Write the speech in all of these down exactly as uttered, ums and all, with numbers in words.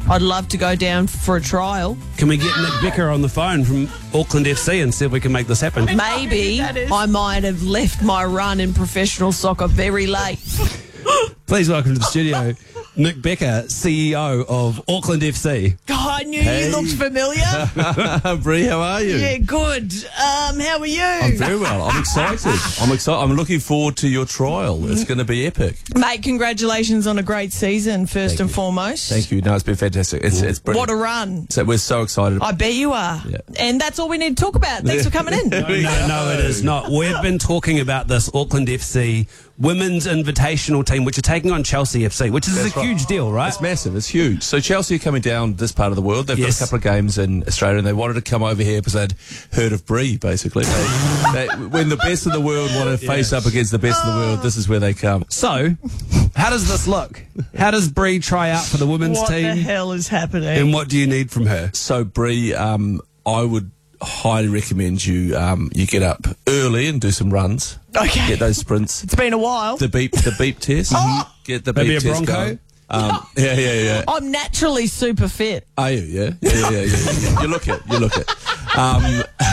I'd love to go down for a trial. Can we get Nick Becker on the phone from Auckland F C and see if we can make this happen? Maybe I might have left my run in professional soccer very late. Please welcome to the studio, Nick Becker, C E O of Auckland F C. God, I knew Hey. you looked familiar. Bree, how are you? Yeah, good. Um, how are you? I'm very well. I'm excited. I'm excited. I'm looking forward to your trial. It's going to be epic. Mate, congratulations on a great season, first Thank and you. foremost. Thank you. No, it's been fantastic. It's it's brilliant. What a run. So we're so excited. I bet you are. Yeah. And that's all we need to talk about. Thanks for coming in. No, no, it is not. We've been talking about this Auckland F C Women's Invitational team, which are taking on Chelsea F C, which is That's a right. huge deal, right? It's massive. It's huge. So Chelsea are coming down this part of the world. They've Yes. got a couple of games in Australia, and they wanted to come over here because they'd heard of Bree. Basically, they, they, when the best of the world want to face Yeah. up against the best of the world, this is where they come. So, how does this look? How does Bree try out for the women's What team? the hell is happening? And what do you need from her? So Bree, um, I would highly recommend you um, you get up early and do some runs. Okay. Get those sprints. It's been a while. The beep, the beep test. Oh. Get the Maybe beep a test Bronco? going. Um, yeah, yeah, yeah. I'm naturally super fit. Are you? Yeah, yeah, yeah, yeah. yeah, yeah. You look it. You look it. Um,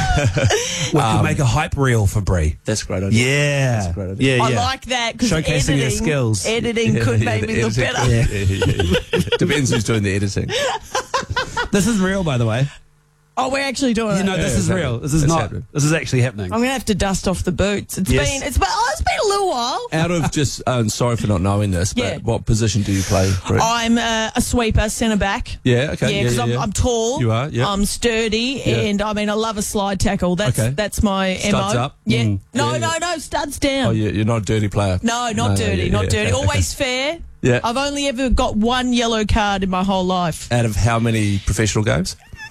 We could make a hype reel for Bree. that's a great idea. Yeah. That's a great idea. Yeah, I yeah. like that because Showcasing editing, your skills. editing could Yeah, make the me look editing- better. Yeah, yeah, yeah, yeah. Depends who's doing the editing. This is real, by the way. Oh, we're actually doing You know, it. this Yeah, is it's real. happening. This is It's not. happening. This is actually happening. I'm gonna have to dust off the boots. It's Yes. been it's been oh, it's been a little while. Out of just, um, sorry for not knowing this, but Yeah. what position do you play, Bree? I'm uh, a sweeper, centre back. Yeah, okay. Yeah, because yeah, I'm, yeah. I'm tall. You are, yeah. I'm sturdy, Yeah. and I mean I love a slide tackle. That's Okay. that's my Studs M O. up? Yeah. Mm. No, Yeah, no, yeah. no. Studs down. Oh, yeah, you're not a dirty player. No, not dirty, yeah, not yeah, dirty. okay, Always fair. Yeah. I've only ever got one yellow card in my whole life. Out of how many professional games?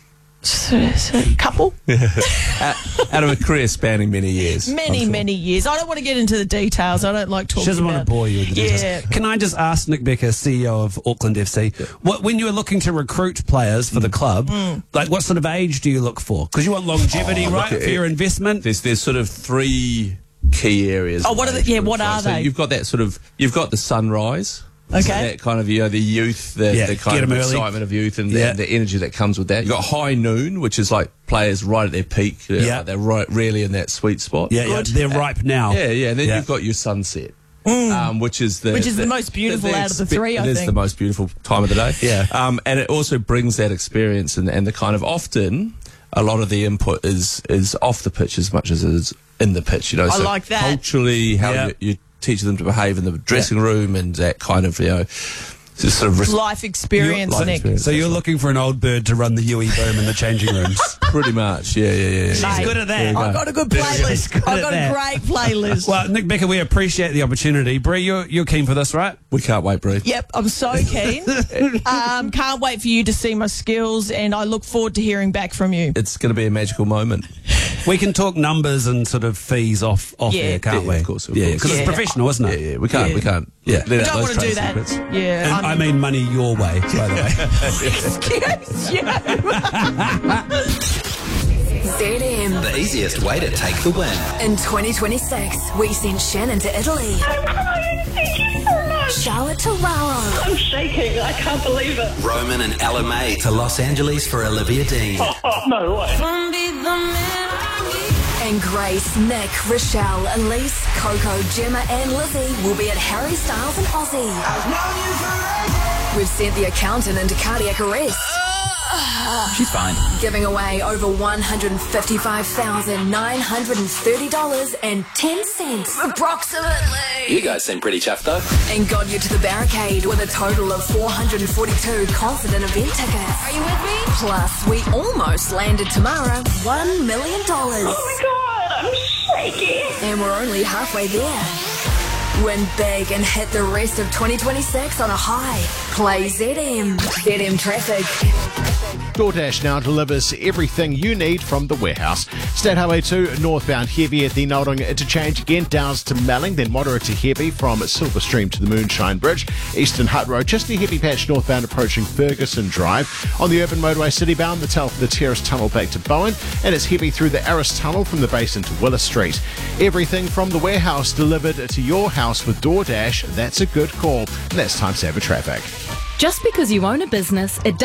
Couple. out, out of a career spanning many years. Many, I'm sure. many years. I don't want to get into the details. I don't like talking She doesn't about want to bore you with the details. Yeah. Can I just ask Nick Becker, C E O of Auckland F C, what, when you are looking to recruit players for the club, Mm. like what sort of age do you look for? Because you want longevity, Oh, right, look, for it- your investment? There's there's sort of three key areas. Oh, of what are the- age yeah, groups, what right? are So they? you've got that sort of you've got the sunrise. Okay. So that kind of, you know, the youth, the, Yeah, the kind get of 'em early. excitement of youth and Yeah. the, the energy that comes with that. You've got high noon, which is like players right at their peak. You know, Yeah. like they're right, really in that sweet spot. yeah, yeah, they're ripe now. Yeah, yeah. And then Yeah. you've got your sunset. Um, which is the Which is the most beautiful out of the three, I It is think. the most beautiful time of the day. Yeah. Um, and it also brings that experience and, and the kind of often a lot of the input is is off the pitch as much as it is in the pitch. You know, I so like that. Culturally, how Yeah. you, you teach them to behave in the dressing room and that kind of, you know, just sort of res- Life experience, Life Nick. experience. So you're looking for an old bird to run the Yui boom in the changing rooms. pretty much. Yeah, yeah, yeah. She's yeah. Mate, good at that. There you I've go. got a good She's playlist. good I've at got that. a great playlist. Well, Nick Becker, we appreciate the opportunity. Bree, you're, you're keen for this, right? We can't wait, Bree. Yep, I'm so keen. um, can't wait for you to see my skills, and I look forward to hearing back from you. It's going to be a magical moment. We can talk numbers and sort of fees off, off Yeah. air, can't Yeah, we? of course, of yeah, course. because Yeah. it's professional, isn't Yeah, it? yeah. We can't. Yeah. We can't. Yeah. let I out don't those want to do trade that. secrets. Yeah. And I'm- I mean money your way, by the way. Excuse you. Z M. The easiest way to take the win. In twenty twenty-six, we sent Shannon to Italy, I'm crying. Thank you so much. Charlotte to Raro, I'm shaking. I can't believe it. Roman and Ella May to Los Angeles for Olivia Dean. Oh, no way. and Grace, Nick, Rochelle, Elise, Coco, Gemma and Lizzie will be at Harry Styles and Aussie. We've sent the accountant into cardiac arrest, She's fine. giving away over one hundred fifty-five thousand nine hundred thirty dollars and ten cents, approximately. You guys seem pretty chuffed though. And got you to the barricade with a total of four hundred forty-two concert and event tickets. Are you with me? Plus, we almost landed tomorrow one million dollars. Oh my god, I'm shaking. And we're only halfway there. Win big and hit the rest of twenty twenty-six on a high. Play Z M. Z M Traffic. DoorDash now delivers everything you need from the warehouse. State Highway two northbound heavy at the Nolding interchange again, Downs to Melling, then moderate to heavy from Silverstream to the Moonshine Bridge. Eastern Hutt Road, just a heavy patch northbound approaching Ferguson Drive. On the urban motorway citybound, the Telford the Terrace Tunnel back to Bowen, and it's heavy through the Arras Tunnel from the Basin to Willis Street. Everything from the warehouse delivered to your house with DoorDash. That's a good call. And that's Time Saver Traffic. Just because you own a business, it